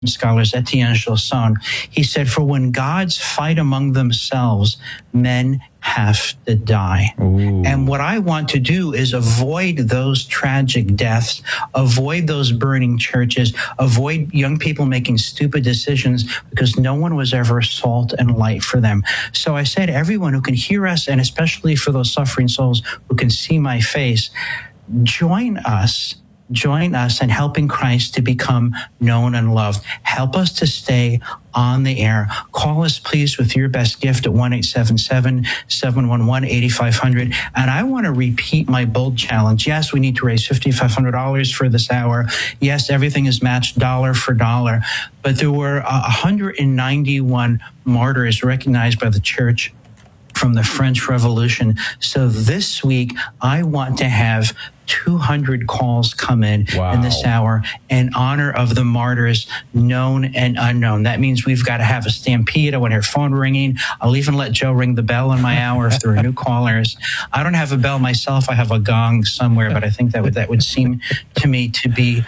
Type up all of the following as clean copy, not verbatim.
scholars, Etienne Gilson. He said, for when gods fight among themselves, men have to die. Ooh. And what I want to do is avoid those tragic deaths, avoid those burning churches, avoid young people making stupid decisions because no one was ever salt and light for them. So I say to everyone who can hear us, and especially for those suffering souls who can see my face, join us in helping Christ to become known and loved. Help us to stay on the air. Call us, please, with your best gift at 1-877-711-8500. And I want to repeat my bold challenge. Yes, we need to raise $5,500 for this hour. Yes, everything is matched dollar for dollar. But there were 191 martyrs recognized by the church from the French Revolution. So this week, I want to have 200 calls come in this hour in honor of the martyrs, known and unknown. That means we've got to have a stampede. I want to hear phone ringing. I'll even let Joe ring the bell in my hour if there are new callers. I don't have a bell myself. I have a gong somewhere, but I think that would seem to me to be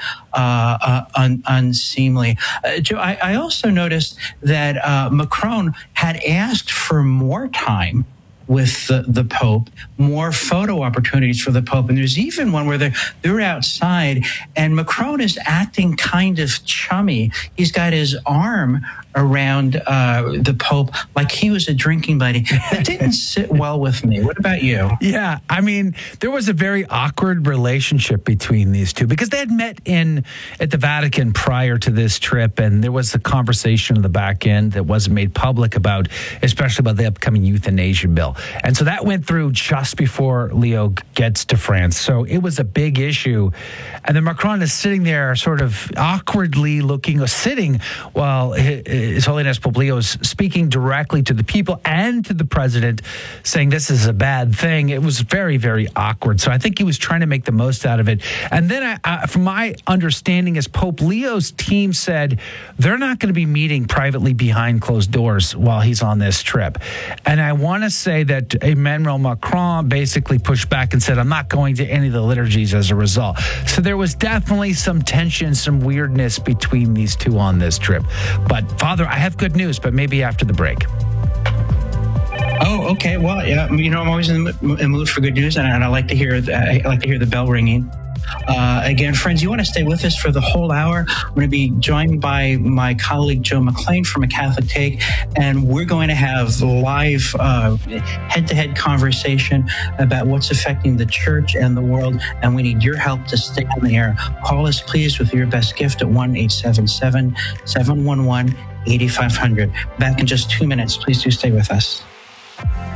unseemly. Joe, I also noticed that Macron had asked for more time with the Pope, more photo opportunities for the Pope. And there's even one where they're outside and Macron is acting kind of chummy. He's got his arm around the Pope like he was a drinking buddy. That didn't sit well with me. What about you? Yeah, I mean, there was a very awkward relationship between these two because they had met at the Vatican prior to this trip, and there was a conversation on the back end that wasn't made public especially about the upcoming euthanasia bill. And so that went through just before Leo gets to France. So it was a big issue. And then Macron is sitting there sort of awkwardly sitting while His Holiness Pope Leo is speaking directly to the people and to the president, saying this is a bad thing. It was very, very awkward. So I think he was trying to make the most out of it. And then from my understanding is Pope Leo's team said they're not going to be meeting privately behind closed doors while he's on this trip. And I want to say that Emmanuel Macron basically pushed back and said, I'm not going to any of the liturgies as a result. So there was definitely some tension, some weirdness between these two on this trip. But Father, I have good news, but maybe after the break. Oh, okay. Well, yeah, I'm always in the mood for good news, and I like to hear the bell ringing. Again, friends, you want to stay with us for the whole hour. I'm going to be joined by my colleague, Joe McLean from A Catholic Take, and we're going to have live head-to-head conversation about what's affecting the church and the world, and we need your help to stay on the air. Call us, please, with your best gift at 1-877-711-8500. Back in just 2 minutes. Please do stay with us.